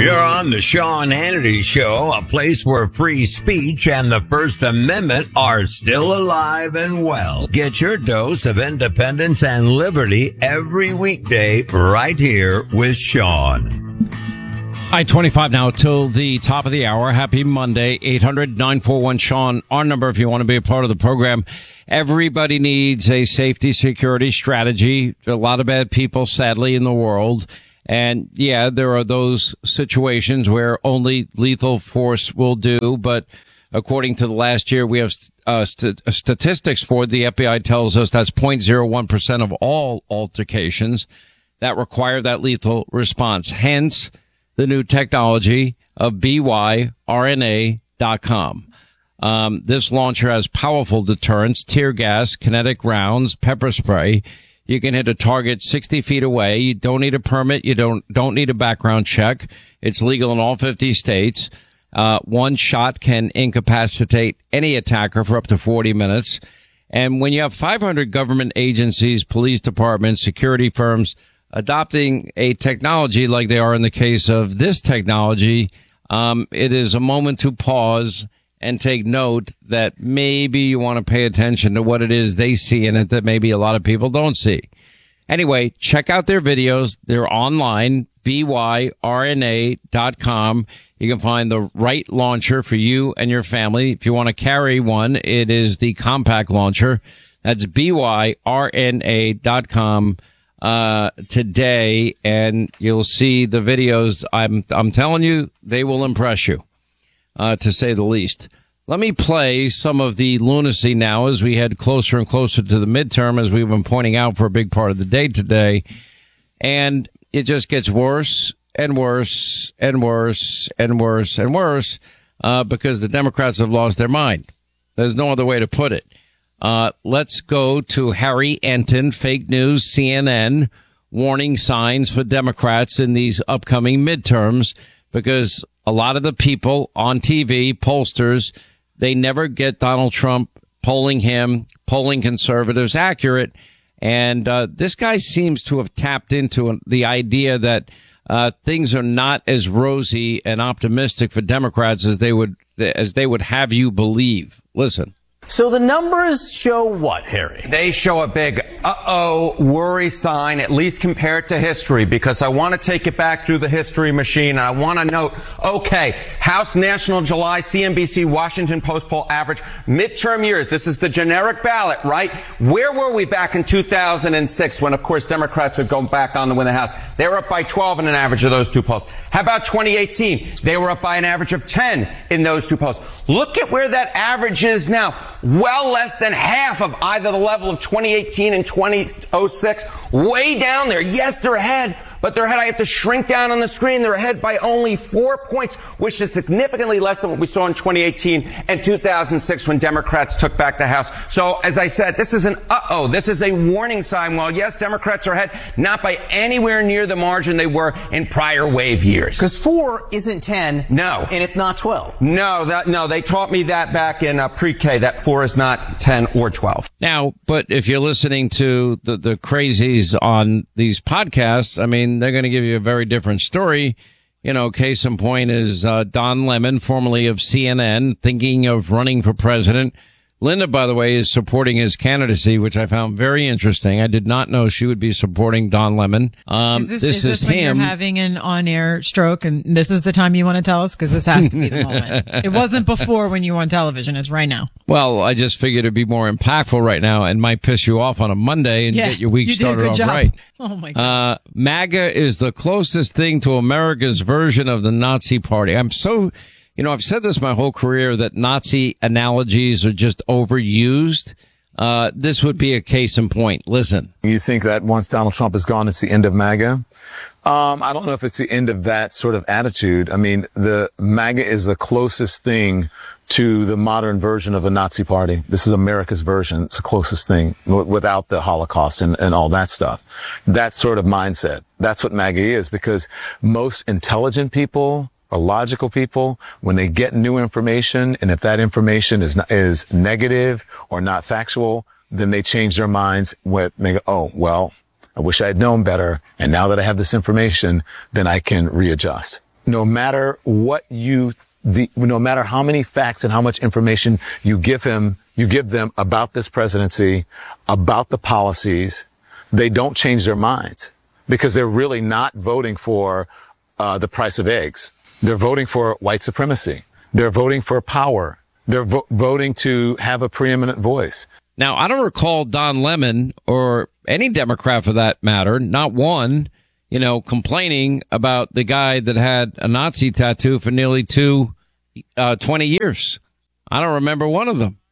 You're on the Sean Hannity Show, a place where free speech and the First Amendment are still alive and well. Get your dose of independence and liberty every weekday right here with Sean. I-25 now till the top of the hour. Happy Monday. 800-941-SEAN. Our number if you want to be a part of the program. Everybody needs a safety security strategy. A lot of bad people, sadly, in the world. And yeah, there are those situations where only lethal force will do. But according to the last year, we have statistics for it. The FBI tells us that's 0.01% of all altercations that require that lethal response. Hence, the new technology of BYRNA.com. This launcher has powerful deterrents, tear gas, kinetic rounds, pepper spray. You can hit a target 60 feet away. You don't need a permit. You don't need a background check. It's legal in all 50 states. One shot can incapacitate any attacker for up to 40 minutes. And when you have 500 government agencies, police departments, security firms adopting a technology like they are in the case of this technology, it is a moment to pause and take note that maybe you want to pay attention to what it is they see in it that maybe a lot of people don't see. Anyway, check out their videos. They're online, BYRNA.com. You can find the right launcher for you and your family. If you want to carry one, it is the compact launcher. That's BYRNA.com. Today, and you'll see the videos. I'm telling you, they will impress you, to say the least. Let me play some of the lunacy now as we head closer and closer to the midterm, as we've been pointing out for a big part of the day today. And it just gets worse and worse and worse and worse and worse, because the Democrats have lost their mind. There's no other way to put it. Let's go to Harry Enton, fake news, CNN, warning signs for Democrats in these upcoming midterms, because a lot of the people on TV, pollsters, they never get Donald Trump polling him, polling conservatives accurate. And this guy seems to have tapped into the idea that things are not as rosy and optimistic for Democrats as they would have you believe. Listen. So the numbers show what, Harry? They show a big worry sign, at least compared to history, because I want to take it back through the history machine. And I want to note, okay, House National July, CNBC, Washington Post poll average, midterm years. This is the generic ballot, right? Where were we back in 2006 when, of course, Democrats would go back on to win the House? They were up by 12 in an average of those two polls. How about 2018? They were up by an average of 10 in those two polls. Look at where that average is now. Well less than half of either the level of 2018 and 2006. Way down there. Yes, they're ahead, but they're ahead. I have to shrink down on the screen. They're ahead by only 4 points, which is significantly less than what we saw in 2018 and 2006 when Democrats took back the House. So, as I said, this is this is a warning sign. While, yes, Democrats are ahead, not by anywhere near the margin they were in prior wave years. Because 4 isn't 10. No. And it's not 12. No, they taught me that back in pre-K, that 4 is not 10 or 12. Now, but if you're listening to the crazies on these podcasts, I mean, they're going to give you a very different story. You know, case in point is Don Lemon, formerly of CNN, thinking of running for president. Linda, by the way, is supporting his candidacy, which I found very interesting. I did not know she would be supporting Don Lemon. Is this when you're having an on-air stroke and this is the time you want to tell us? Because this has to be the moment. It wasn't before when you were on television. It's right now. Well, I just figured it'd be more impactful right now and might piss you off on a Monday and get your week started off right. Oh, my God. MAGA is the closest thing to America's version of the Nazi Party. I've said this my whole career that Nazi analogies are just overused. This would be a case in point. Listen. You think that once Donald Trump is gone, it's the end of MAGA? I don't know if it's the end of that sort of attitude. I mean, the MAGA is the closest thing to the modern version of a Nazi party. This is America's version. It's the closest thing without the Holocaust and all that stuff. That sort of mindset. That's what MAGA is, because most intelligent people or logical people, when they get new information, and if that information is negative or not factual, then they change their minds. They go, oh, well, I wish I had known better. And now that I have this information, then I can readjust. no matter no matter how many facts and how much information you give them about this presidency, about the policies, they don't change their minds because they're really not voting for the price of eggs. They're voting for white supremacy. They're voting for power. They're voting to have a preeminent voice. Now, I don't recall Don Lemon or any Democrat for that matter, not one, complaining about the guy that had a Nazi tattoo for nearly 20 years. I don't remember one of them.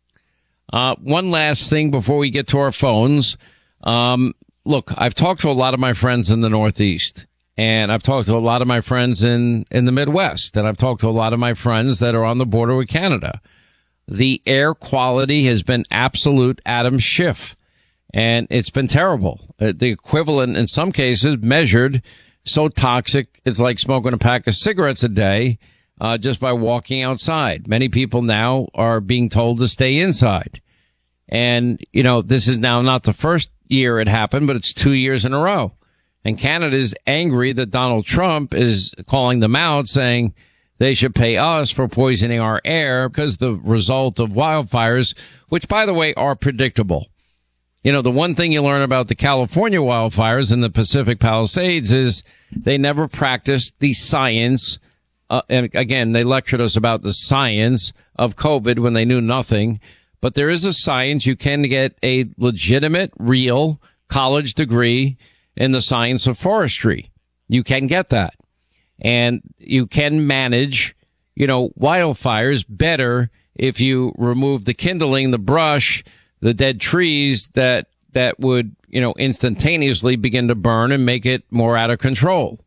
One last thing before we get to our phones. Look, I've talked to a lot of my friends in the Northeast, and I've talked to a lot of my friends in the Midwest, and I've talked to a lot of my friends that are on the border with Canada. The air quality has been absolute Adam Schiff, and it's been terrible. The equivalent in some cases measured so toxic it's like smoking a pack of cigarettes a day just by walking outside. Many people now are being told to stay inside. And, this is now not the first year it happened, but it's 2 years in a row. And Canada's angry that Donald Trump is calling them out, saying they should pay us for poisoning our air because the result of wildfires, which, by the way, are predictable. The one thing you learn about the California wildfires in the Pacific Palisades is they never practiced the science. And again, they lectured us about the science of COVID when they knew nothing. But there is a science. You can get a legitimate, real college degree in the science of forestry. You can get that. And you can manage, wildfires better if you remove the kindling, the brush, the dead trees that would, instantaneously begin to burn and make it more out of control.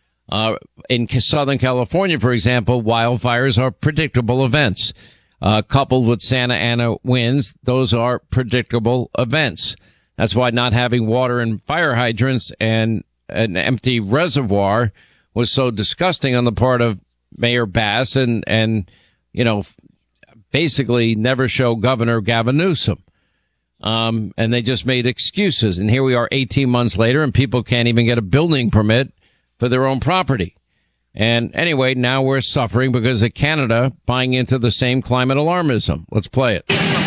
In Southern California, for example, wildfires are predictable events. Coupled with Santa Ana winds, those are predictable events. That's why not having water in fire hydrants and an empty reservoir was so disgusting on the part of Mayor Bass and basically never show Governor Gavin Newsom. And they just made excuses. And here we are 18 months later and people can't even get a building permit for their own property. And anyway, now we're suffering because of Canada buying into the same climate alarmism. Let's play it.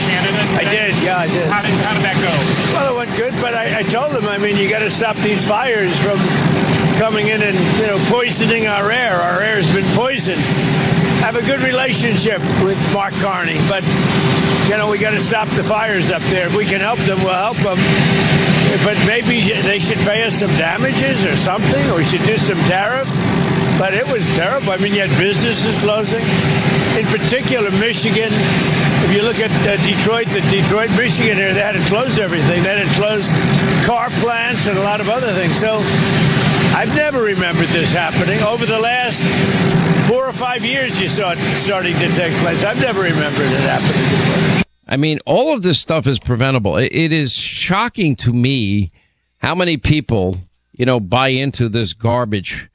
I did. How did that go? Well, it went good, but I told them, you got to stop these fires from coming in and, poisoning our air. Our air's been poisoned. I have a good relationship with Mark Carney, but, we got to stop the fires up there. If we can help them, we'll help them. But maybe they should pay us some damages or something, or we should do some tariffs. But it was terrible. You had businesses closing. In particular, Michigan. If you look at Detroit, Michigan here, they had to close everything. They had to close car plants and a lot of other things. So I've never remembered this happening. Over the last 4 or 5 years, you saw it starting to take place. I've never remembered it happening before. All of this stuff is preventable. It is shocking to me how many people, buy into this garbage.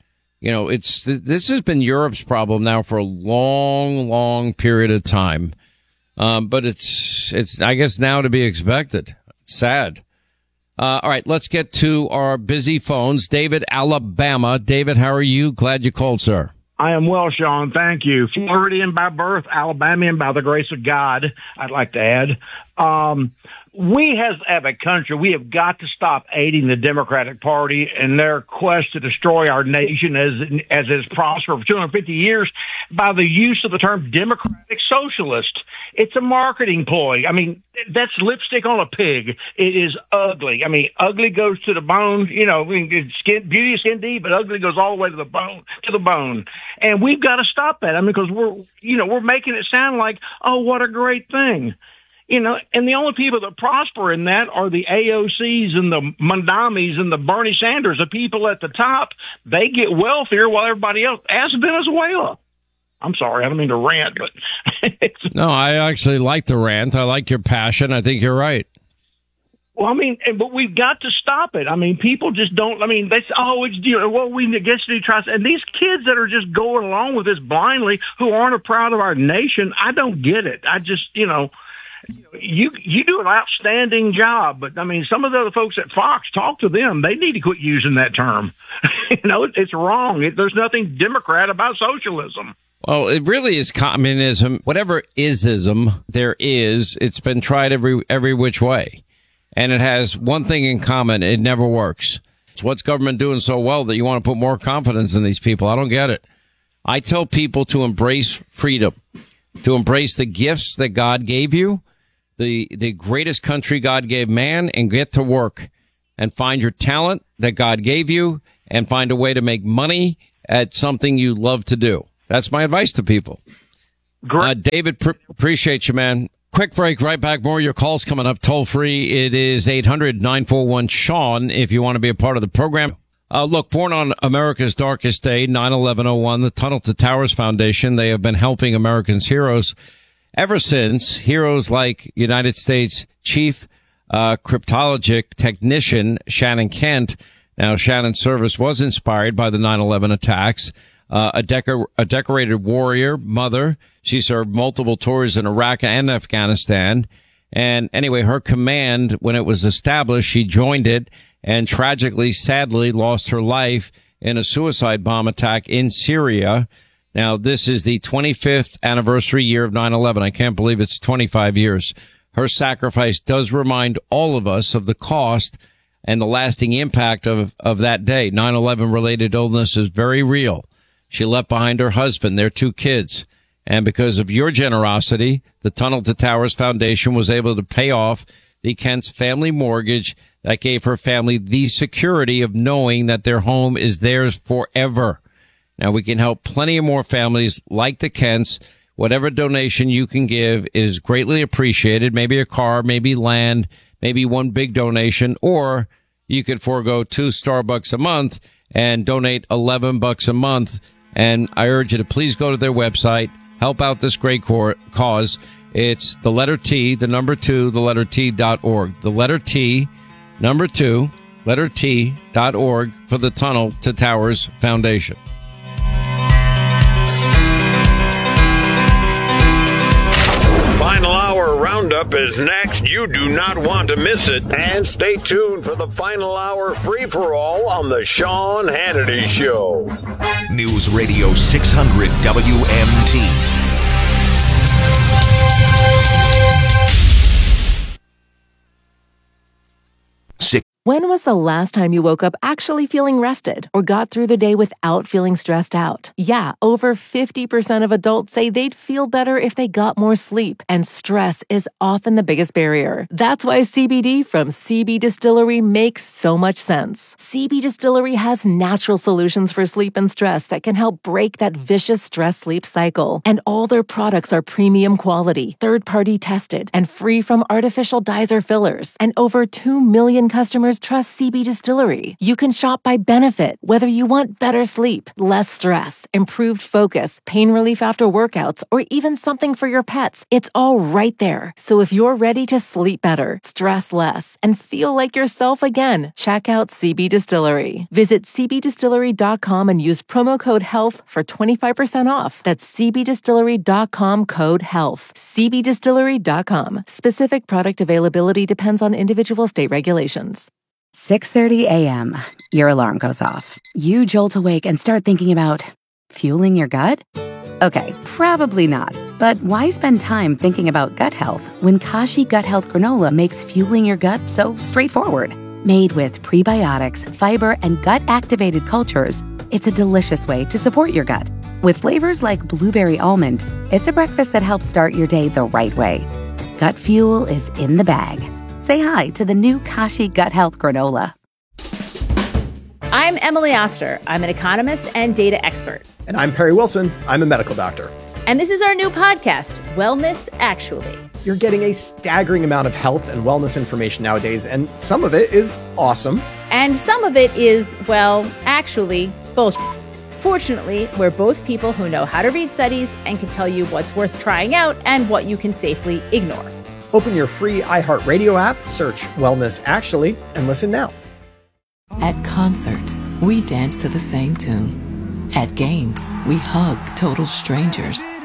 This has been Europe's problem now for a long, long period of time. But it's, I guess, now to be expected. It's sad. All right, let's get to our busy phones. David, Alabama. David, how are you? Glad you called, sir. I am well, Sean. Thank you. Floridian by birth, Alabamian by the grace of God, I'd like to add. We as a country, we have got to stop aiding the Democratic Party in their quest to destroy our nation as it has prospered for 250 years by the use of the term democratic socialist. It's a marketing ploy. That's lipstick on a pig. It is ugly. Ugly goes to the bone. Beauty is skin deep, but ugly goes all the way to the bone. And we've got to stop that. Because we're making it sound like, oh, what a great thing. And the only people that prosper in that are the AOCs and the Mondamis and the Bernie Sanders, the people at the top. They get wealthier while everybody else. Ask Venezuela. I'm sorry, I don't mean to rant, but no, I actually like the rant. I like your passion. I think you're right. Well, but we've got to stop it. People just don't. They say, oh, it's we against new trust, and these kids that are just going along with this blindly, who aren't proud of our nation. I don't get it. I just You do an outstanding job, but I mean, some of the other folks at Fox, talk to them. They need to quit using that term. It's wrong. There's nothing Democrat about socialism. Well, it really is communism. Whatever isism there is, it's been tried every which way. And it has one thing in common. It never works. It's what's government doing so well that you want to put more confidence in these people? I don't get it. I tell people to embrace freedom, to embrace the gifts that God gave you, the greatest country God gave man, and get to work and find your talent that God gave you and find a way to make money at something you love to do. That's my advice to people. David, appreciate you, man. Quick break, right back. More of your calls coming up toll free. It is 800-941-SEAN if you want to be a part of the program. Look, born on America's darkest day, 9/11/01, the Tunnel to Towers Foundation, they have been helping Americans' heroes ever since. Heroes like United States Chief Cryptologic Technician Shannon Kent. Now, Shannon's service was inspired by the 9/11 attacks. A decorated warrior, mother. She served multiple tours in Iraq and Afghanistan. And anyway, her command, when it was established, she joined it and tragically, sadly, lost her life in a suicide bomb attack in Syria. Now, this is the 25th anniversary year of 9/11. I can't believe it's 25 years. Her sacrifice does remind all of us of the cost and the lasting impact of that day. 9/11 related illness is very real. She left behind her husband, their 2 kids. And because of your generosity, the Tunnel to Towers Foundation was able to pay off the Kent's family mortgage that gave her family the security of knowing that their home is theirs forever. Now, we can help plenty of more families like the Kents. Whatever donation you can give is greatly appreciated. Maybe a car, maybe land, maybe one big donation, or you could forego 2 Starbucks a month and donate $11 a month. And I urge you to please go to their website, help out this great cause. It's the letter T, the number 2, the letter T.org. The letter T, number 2, letter T.org for the Tunnel to Towers Foundation. Final Hour Roundup is next. You do not want to miss it. And stay tuned for the Final Hour free-for-all on the Sean Hannity Show. News Radio 600 WMT. When was the last time you woke up actually feeling rested or got through the day without feeling stressed out? Yeah, over 50% of adults say they'd feel better if they got more sleep, and stress is often the biggest barrier. That's why CBD from CB Distillery makes so much sense. CB Distillery has natural solutions for sleep and stress that can help break that vicious stress-sleep cycle. And all their products are premium quality, third-party tested, and free from artificial dyes or fillers. And over 2 million customers trust CB Distillery. You can shop by benefit, whether you want better sleep, less stress, improved focus, pain relief after workouts, or even something for your pets. It's all right there. So if you're ready to sleep better, stress less, and feel like yourself again, check out CB Distillery. Visit cbdistillery.com and use promo code HEALTH for 25% off. That's cbdistillery.com, code HEALTH. cbdistillery.com. Specific product availability depends on individual state regulations. 6:30 a.m. Your alarm goes off. You jolt awake and start thinking about fueling your gut? Okay, probably not. But why spend time thinking about gut health when Kashi Gut Health Granola makes fueling your gut so straightforward? Made with prebiotics, fiber, and gut-activated cultures, it's a delicious way to support your gut. With flavors like blueberry almond, it's a breakfast that helps start your day the right way. Gut fuel is in the bag. Say hi to the new Kashi Gut Health Granola. I'm Emily Oster. I'm an economist and data expert. And I'm Perry Wilson. I'm a medical doctor. And this is our new podcast, Wellness Actually. You're getting a staggering amount of health and wellness information nowadays, and some of it is awesome. And some of it is, well, actually, bullshit. Fortunately, we're both people who know how to read studies and can tell you what's worth trying out and what you can safely ignore. Open your free iHeartRadio app, search Wellness Actually, and listen now. At concerts, we dance to the same tune. At games, we hug total strangers.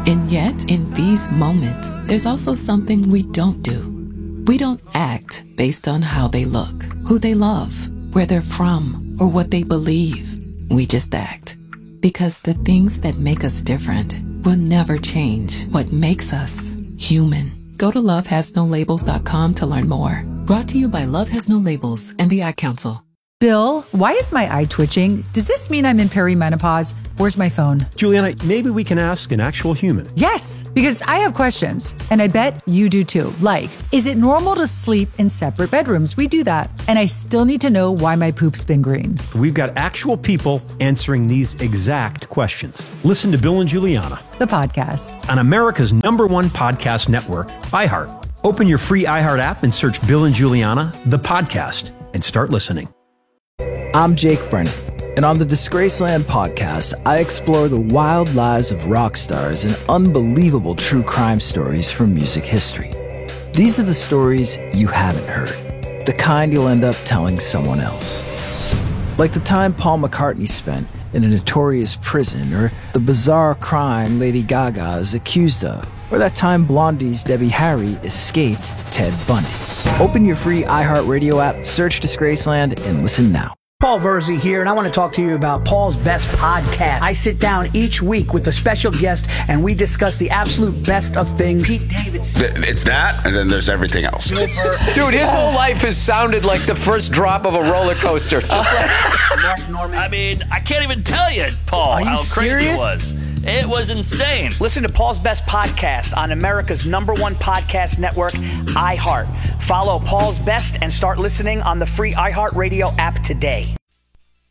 And yet, in these moments, there's also something we don't do. We don't act based on how they look, who they love, where they're from, or what they believe. We just act. Because the things that make us different will never change what makes us human. Go to lovehasnolabels.com to learn more. Brought to you by Love Has No Labels and the Ad Council. Bill, why is my eye twitching? Does this mean I'm in perimenopause? Where's my phone? Juliana, maybe we can ask an actual human. Yes, because I have questions, and I bet you do too. Like, is it normal to sleep in separate bedrooms? We do that. And I still need to know why my poop's been green. We've got actual people answering these exact questions. Listen to Bill and Juliana, the podcast, on America's #1 podcast network, iHeart. Open your free iHeart app and search Bill and Juliana, the podcast, and start listening. I'm Jake Brennan, and on the Disgraceland podcast, I explore the wild lives of rock stars and unbelievable true crime stories from music history. These are the stories you haven't heard, the kind you'll end up telling someone else. Like the time Paul McCartney spent in a notorious prison, or the bizarre crime Lady Gaga is accused of, or that time Blondie's Debbie Harry escaped Ted Bundy. Open your free iHeartRadio app, search Disgraceland, and listen now. Paul Verzi here, and I want to talk to you about Paul's Best Podcast. I sit down each week with a special guest, and we discuss the absolute best of things. Pete Davidson. It's that, and then there's everything else. Dude, his whole life has sounded like the first drop of a roller coaster. Just like Mark Norman. I mean, I can't even tell you, Paul, how crazy it was. It was insane. Listen to Paul's Best Podcast on America's #1 podcast network, iHeart. Follow Paul's Best and start listening on the free iHeartRadio app today.